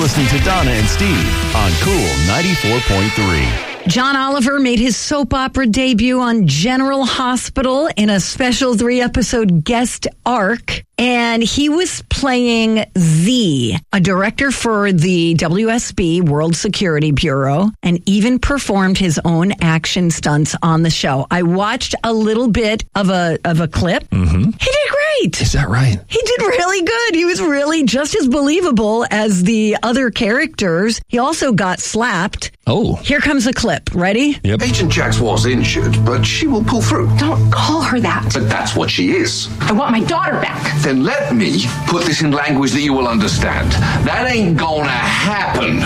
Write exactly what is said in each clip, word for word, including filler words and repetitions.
listening to Donna and Steve on Cool ninety-four point three. John Oliver made his soap opera debut on General Hospital in a special three-episode guest arc. And he was playing Z, a director for the W S B, World Security Bureau, and even performed his own action stunts on the show. I watched a little bit of a of a clip. Mm-hmm. He did great. Is that right? He did really good. He was really just as believable as the other characters. He also got slapped. Oh. Here comes a clip. Ready? Yep. Agent Jax was injured, but she will pull through. Don't call her that. But that's what she is. I want my daughter back. Then let me put this in language that you will understand. That ain't gonna happen.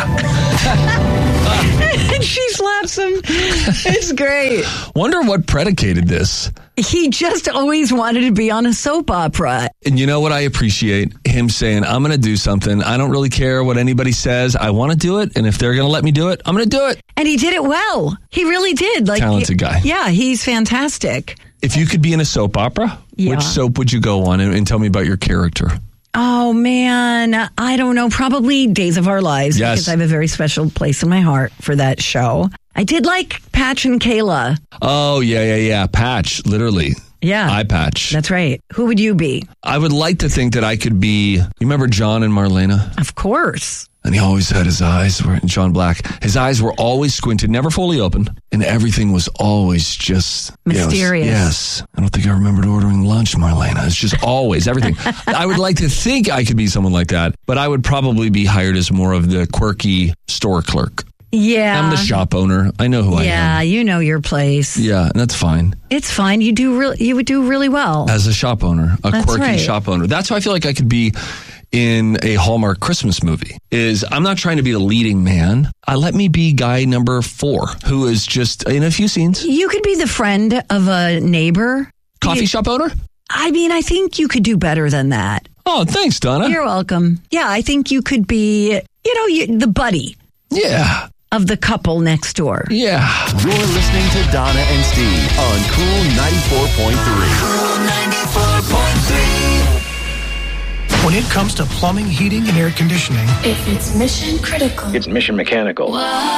And she slaps him. It's great. Wonder what predicated this. He just always wanted to be on a soap opera. And you know what I appreciate? Him saying, I'm going to do something. I don't really care what anybody says. I want to do it. And if they're going to let me do it, I'm going to do it. And he did it well. He really did. Like, Talented he, guy. Yeah, he's fantastic. If you could be in a soap opera, Yeah. which soap would you go on? And, and tell me about your character. Oh, man. I don't know. Probably Days of Our Lives. Yes. Because I have a very special place in my heart for that show. I did like Patch and Kayla. Oh, yeah, yeah, yeah. Patch, literally. Yeah. Eye patch. That's right. Who would you be? I would like to think that I could be, you remember John and Marlena? Of course. And he always had his eyes, were John Black. His eyes were always squinted, never fully open. And everything was always just... Mysterious. Yes. yes. I don't think I remembered ordering lunch, Marlena. It's just always everything. I would like to think I could be someone like that, but I would probably be hired as more of the quirky store clerk. Yeah. I'm the shop owner. I know who I am. Yeah, you know your place. Yeah, and that's fine. It's fine. You do re- you would do really well. As a shop owner, a That's quirky right. shop owner. That's how I feel like I could be in a Hallmark Christmas movie. Is I'm not trying to be the leading man. I let me be guy number four, who is just in a few scenes. You could be the friend of a neighbor. Coffee You- shop owner? I mean, I think you could do better than that. Oh, thanks, Donna. You're welcome. Yeah, I think you could be, you know, you, the buddy Yeah. of the couple next door. Yeah. You're listening to Donna and Steve on Cool ninety-four point three. Cool ninety-four point three. When it comes to plumbing, heating, and air conditioning, If it's mission critical. It's mission mechanical.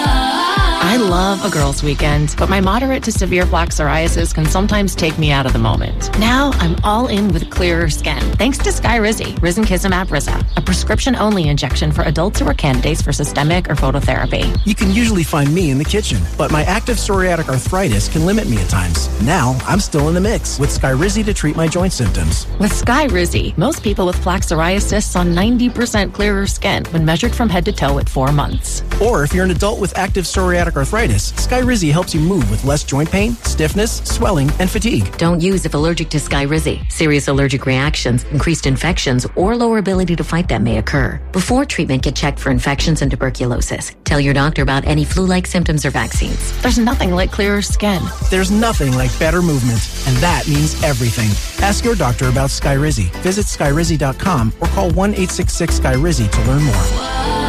I love a girls' weekend, but my moderate to severe plaque psoriasis can sometimes take me out of the moment. Now I'm all in with clearer skin, thanks to Skyrizi, Risankizumab Risa, a prescription-only injection for adults who are candidates for systemic or phototherapy. You can usually find me in the kitchen, but my active psoriatic arthritis can limit me at times. Now I'm still in the mix with Skyrizi to treat my joint symptoms. With Skyrizi, most people with plaque psoriasis saw ninety percent clearer skin when measured from head to toe at four months. Or if you're an adult with active psoriatic arthritis, Skyrizi helps you move with less joint pain, stiffness, swelling, and fatigue. Don't use if allergic to Skyrizi. Serious allergic reactions, increased infections, or lower ability to fight them may occur. Before treatment, get checked for infections and tuberculosis. Tell your doctor about any flu-like symptoms or vaccines. There's nothing like clearer skin. There's nothing like better movement, and that means everything. Ask your doctor about Skyrizi. Visit Skyrizi dot com or call one eight six six Skyrizi to learn more.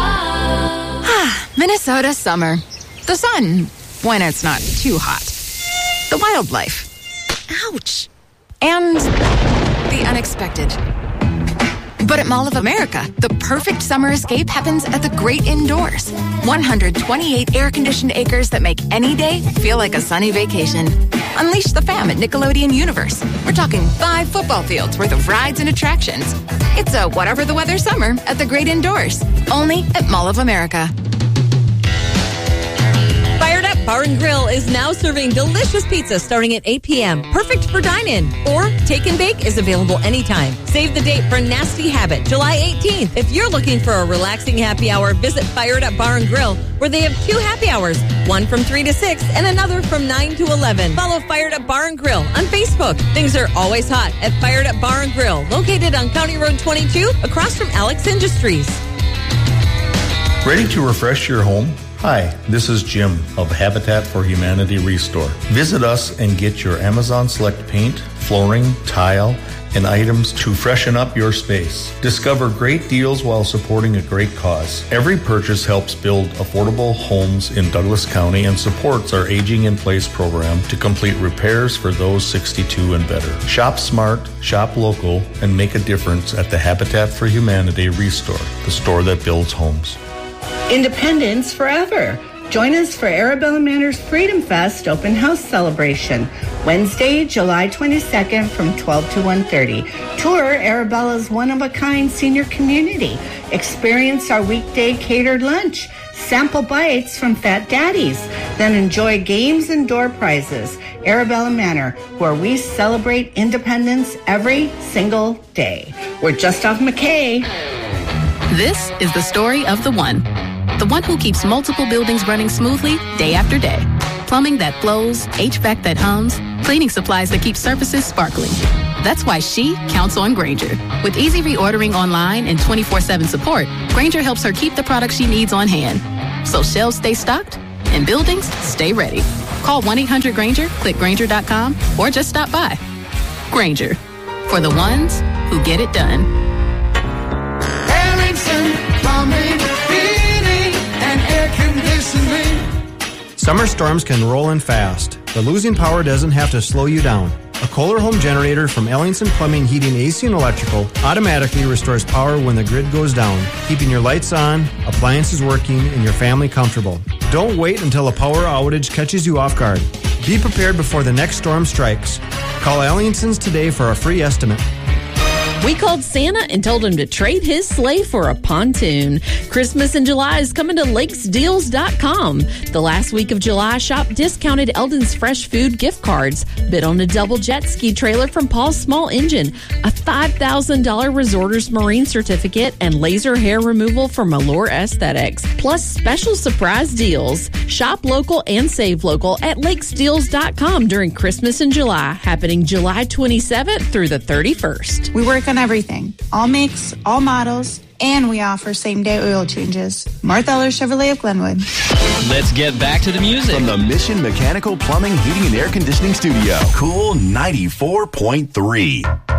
Minnesota summer. The sun, when it's not too hot. The wildlife. Ouch. And the unexpected. But at Mall of America, the perfect summer escape happens at the great indoors. one hundred twenty-eight air-conditioned acres that make any day feel like a sunny vacation. Unleash the fam at Nickelodeon Universe. We're talking five football fields worth of rides and attractions. It's a whatever the weather summer at the great indoors. Only at Mall of America. Fired Up Bar and Grill is now serving delicious pizza starting at eight p.m. Perfect for dine-in. Or Take and Bake is available anytime. Save the date for Nasty Habit, July eighteenth. If you're looking for a relaxing happy hour, visit Fired Up Bar and Grill, where they have two happy hours, one from three to six and another from nine to eleven. Follow Fired Up Bar and Grill on Facebook. Things are always hot at Fired Up Bar and Grill, located on County Road twenty-two, across from Alex Industries. Ready to refresh your home? Hi, this is Jim of Habitat for Humanity Restore. Visit us and get your Amazon Select paint, flooring, tile, and items to freshen up your space. Discover great deals while supporting a great cause. Every purchase helps build affordable homes in Douglas County and supports our Aging in Place program to complete repairs for those sixty-two and better. Shop smart, shop local, and make a difference at the Habitat for Humanity Restore, the store that builds homes. Independence forever. Join us for Arabella Manor's Freedom Fest open house celebration, Wednesday, July twenty-second from twelve to one thirty. Tour Arabella's one-of-a-kind senior community. Experience our weekday catered lunch. Sample bites from Fat Daddies. Then enjoy games and door prizes. Arabella Manor, where we celebrate independence every single day. We're just off McKay. This is the story of the one. The one who keeps multiple buildings running smoothly day after day. Plumbing that flows, H V A C that hums, cleaning supplies that keep surfaces sparkling. That's why she counts on Grainger. With easy reordering online and twenty-four seven support, Grainger helps her keep the products she needs on hand. So shelves stay stocked and buildings stay ready. Call one eight hundred Grainger, click Grainger dot com, or just stop by. Grainger, for the ones who get it done. Ellingson Plumbing, Heating, and Air Conditioning. Summer storms can roll in fast, but losing power doesn't have to slow you down. A Kohler home generator from Ellingson Plumbing, Heating, A C, and Electrical automatically restores power when the grid goes down, keeping your lights on, appliances working, and your family comfortable. Don't wait until a power outage catches you off guard. Be prepared before the next storm strikes. Call Ellingson's today for a free estimate. We called Santa and told him to trade his sleigh for a pontoon. Christmas in July is coming to lakes deals dot com. The last week of July, shop discounted Eldon's Fresh Food gift cards. Bid on a double jet ski trailer from Paul's Small Engine, a five thousand dollars Resorters Marine certificate, and laser hair removal from Allure Aesthetics. Plus special surprise deals. Shop local and save local at lakes deals dot com during Christmas in July, happening July twenty-seventh through the thirty-first. We work on everything, all makes, all models, and we offer same-day oil changes. Martha Eller Chevrolet of Glenwood. Let's get back to the music. From the Mission Mechanical Plumbing, Heating, and Air Conditioning Studio, Cool ninety-four point three.